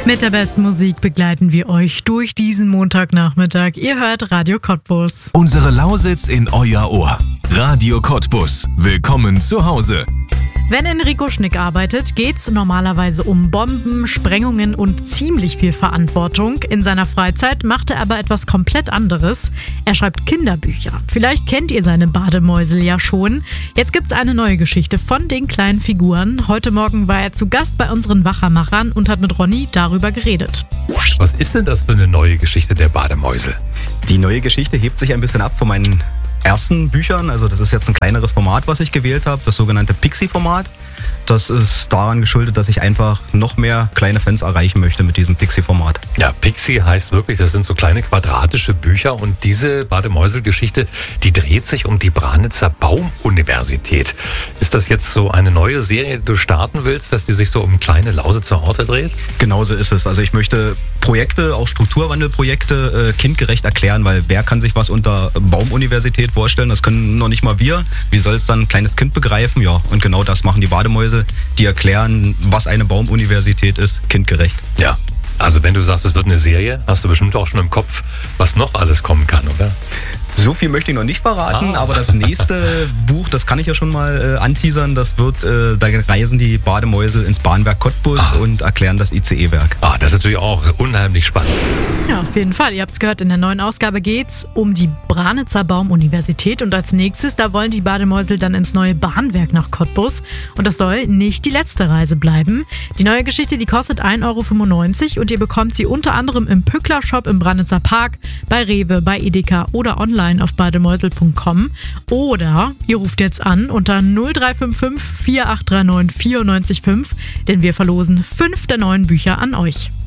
Mit der besten Musik begleiten wir euch durch diesen Montagnachmittag. Ihr hört Radio Cottbus. Unsere Lausitz in euer Ohr. Radio Cottbus. Willkommen zu Hause. Wenn Enrico Schnick arbeitet, geht's normalerweise um Bomben, Sprengungen und ziemlich viel Verantwortung. In seiner Freizeit macht er aber etwas komplett anderes. Er schreibt Kinderbücher. Vielleicht kennt ihr seine Bademäusel ja schon. Jetzt gibt's eine neue Geschichte von den kleinen Figuren. Heute Morgen war er zu Gast bei unseren Wachermachern und hat mit Ronny darüber geredet. Was ist denn das für eine neue Geschichte der Bademäusel? Die neue Geschichte hebt sich ein bisschen ab von meinen ersten Büchern. Also das ist jetzt ein kleineres Format, was ich gewählt habe, das sogenannte Pixie-Format. Das ist daran geschuldet, dass ich einfach noch mehr kleine Fans erreichen möchte mit diesem Pixie-Format. Ja, Pixie heißt wirklich, das sind so kleine quadratische Bücher und diese Bademäusel-Geschichte, die dreht sich um die Branitzer Baumuniversität. Ist das jetzt so eine neue Serie, die du starten willst, dass die sich so um kleine Lausitzer Orte dreht? Genauso ist es. Also ich möchte Projekte, auch Strukturwandelprojekte, kindgerecht erklären, weil wer kann sich was unter Baumuniversität vorstellen? Das können noch nicht mal wir. Wie soll es dann ein kleines Kind begreifen? Ja, und genau das machen die Bademäuse. Die erklären, was eine Baumuniversität ist, kindgerecht. Ja, also wenn du sagst, es wird eine Serie, hast du bestimmt auch schon im Kopf, was noch alles kommen kann, oder? So viel möchte ich noch nicht verraten, aber das nächste Buch, das kann ich ja schon mal anteasern, das wird, da reisen die Bademäusel ins Bahnwerk Cottbus und erklären das ICE-Werk. Das ist natürlich auch unheimlich spannend. Ja, auf jeden Fall. Ihr habt es gehört, in der neuen Ausgabe geht's um die Branitzer Baumuniversität und als nächstes, da wollen die Bademäusel dann ins neue Bahnwerk nach Cottbus und das soll nicht die letzte Reise bleiben. Die neue Geschichte, die kostet 1,95 € und ihr bekommt sie unter anderem im Pückler-Shop im Branitzer Park, bei Rewe, bei Edeka oder online auf bademäusel.com oder ihr ruft jetzt an unter 0355 4839 94 5, denn wir verlosen 5 der neuen Bücher an euch.